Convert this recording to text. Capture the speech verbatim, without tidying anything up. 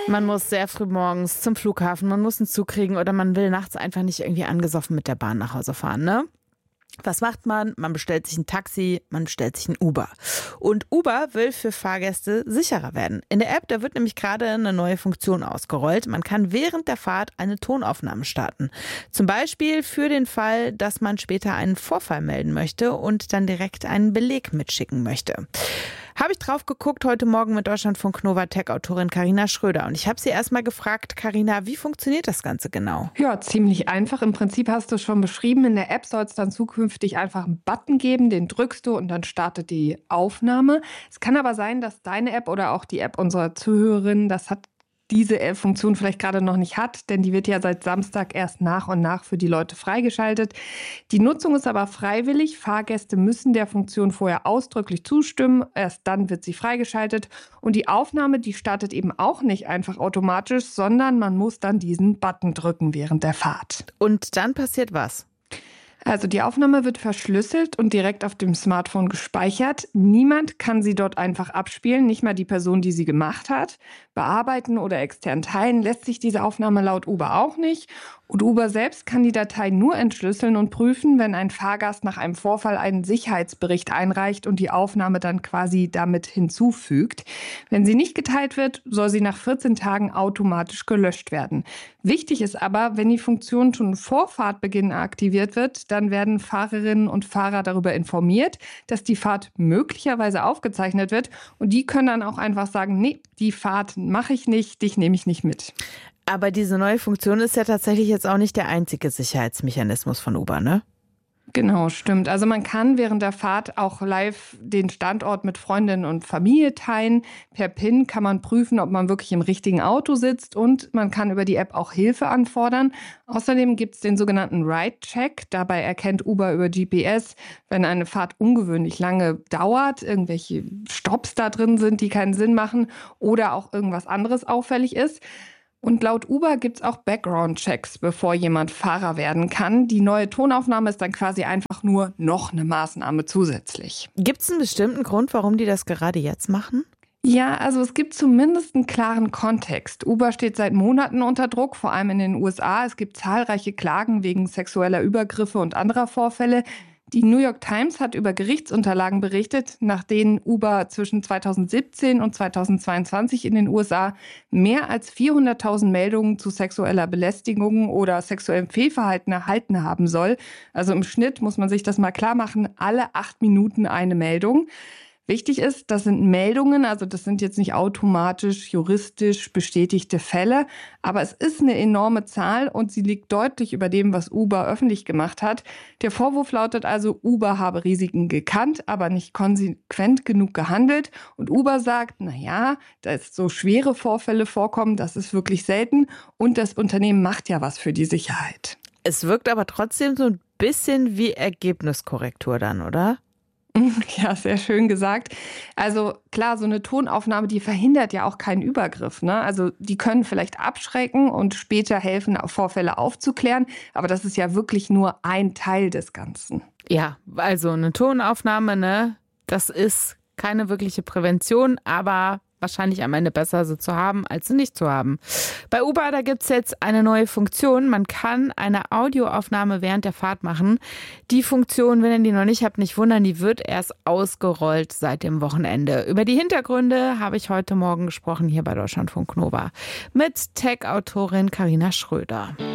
Man muss sehr früh morgens zum Flughafen, man muss einen Zug kriegen oder man will nachts einfach nicht irgendwie angesoffen mit der Bahn nach Hause fahren, ne? Was macht man? Man bestellt sich ein Taxi, man bestellt sich ein Uber. Und Uber will für Fahrgäste sicherer werden. In der App, da wird nämlich gerade eine neue Funktion ausgerollt. Man kann während der Fahrt eine Tonaufnahme starten. Zum Beispiel für den Fall, dass man später einen Vorfall melden möchte und dann direkt einen Beleg mitschicken möchte. Habe ich drauf geguckt heute Morgen mit Deutschlandfunk Nova Tech-Autorin Carina Schröder. Und ich habe sie erstmal gefragt, Carina, wie funktioniert das Ganze genau? Ja, ziemlich einfach. Im Prinzip hast du es schon beschrieben. In der App soll es dann zukünftig einfach einen Button geben, den drückst du und dann startet die Aufnahme. Es kann aber sein, dass deine App oder auch die App unserer Zuhörerinnen, das hat diese Funktion vielleicht gerade noch nicht hat, denn die wird ja seit Samstag erst nach und nach für die Leute freigeschaltet. Die Nutzung ist aber freiwillig. Fahrgäste müssen der Funktion vorher ausdrücklich zustimmen. Erst dann wird sie freigeschaltet. Und die Aufnahme, die startet eben auch nicht einfach automatisch, sondern man muss dann diesen Button drücken während der Fahrt. Und dann passiert was? Also die Aufnahme wird verschlüsselt und direkt auf dem Smartphone gespeichert. Niemand kann sie dort einfach abspielen, nicht mal die Person, die sie gemacht hat. Bearbeiten oder extern teilen lässt sich diese Aufnahme laut Uber auch nicht. Und Uber selbst kann die Datei nur entschlüsseln und prüfen, wenn ein Fahrgast nach einem Vorfall einen Sicherheitsbericht einreicht und die Aufnahme dann quasi damit hinzufügt. Wenn sie nicht geteilt wird, soll sie nach vierzehn Tagen automatisch gelöscht werden. Wichtig ist aber, wenn die Funktion schon vor Fahrtbeginn aktiviert wird, dann werden Fahrerinnen und Fahrer darüber informiert, dass die Fahrt möglicherweise aufgezeichnet wird. Und die können dann auch einfach sagen, nee, die Fahrt mache ich nicht, dich nehme ich nicht mit. Aber diese neue Funktion ist ja tatsächlich jetzt auch nicht der einzige Sicherheitsmechanismus von Uber, ne? Genau, stimmt. Also man kann während der Fahrt auch live den Standort mit Freundinnen und Familie teilen. Per PIN kann man prüfen, ob man wirklich im richtigen Auto sitzt und man kann über die App auch Hilfe anfordern. Außerdem gibt es den sogenannten Ride-Check. Dabei erkennt Uber über G P S, wenn eine Fahrt ungewöhnlich lange dauert, irgendwelche Stopps da drin sind, die keinen Sinn machen oder auch irgendwas anderes auffällig ist. Und laut Uber gibt es auch Background-Checks, bevor jemand Fahrer werden kann. Die neue Tonaufnahme ist dann quasi einfach nur noch eine Maßnahme zusätzlich. Gibt es einen bestimmten Grund, warum die das gerade jetzt machen? Ja, also es gibt zumindest einen klaren Kontext. Uber steht seit Monaten unter Druck, vor allem in den U S A. Es gibt zahlreiche Klagen wegen sexueller Übergriffe und anderer Vorfälle. Die New York Times hat über Gerichtsunterlagen berichtet, nach denen Uber zwischen zweitausendsiebzehn und zweitausendzweiundzwanzig in den U S A mehr als vierhunderttausend Meldungen zu sexueller Belästigung oder sexuellem Fehlverhalten erhalten haben soll. Also im Schnitt muss man sich das mal klar machen, alle acht Minuten eine Meldung. Wichtig ist, das sind Meldungen, also das sind jetzt nicht automatisch juristisch bestätigte Fälle, aber es ist eine enorme Zahl und sie liegt deutlich über dem, was Uber öffentlich gemacht hat. Der Vorwurf lautet also, Uber habe Risiken gekannt, aber nicht konsequent genug gehandelt. Und Uber sagt, na ja, dass so schwere Vorfälle vorkommen, das ist wirklich selten und das Unternehmen macht ja was für die Sicherheit. Es wirkt aber trotzdem so ein bisschen wie Ergebniskorrektur dann, oder? Ja, sehr schön gesagt. Also klar, so eine Tonaufnahme, die verhindert ja auch keinen Übergriff, ne? Also die können vielleicht abschrecken und später helfen, Vorfälle aufzuklären. Aber das ist ja wirklich nur ein Teil des Ganzen. Ja, also eine Tonaufnahme, ne? Das ist keine wirkliche Prävention, aber wahrscheinlich am Ende besser, sie zu haben, als sie nicht zu haben. Bei Uber, da gibt es jetzt eine neue Funktion. Man kann eine Audioaufnahme während der Fahrt machen. Die Funktion, wenn ihr die noch nicht habt, nicht wundern, die wird erst ausgerollt seit dem Wochenende. Über die Hintergründe habe ich heute Morgen gesprochen hier bei Deutschlandfunk Nova mit Tech-Autorin Carina Schröder.